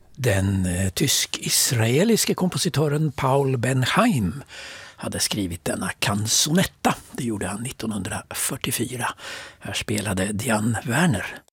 Den tysk-israeliske kompositören Paul Ben-Haim hade skrivit denna canzonetta. Det gjorde han 1944. Här spelade Diane Werner.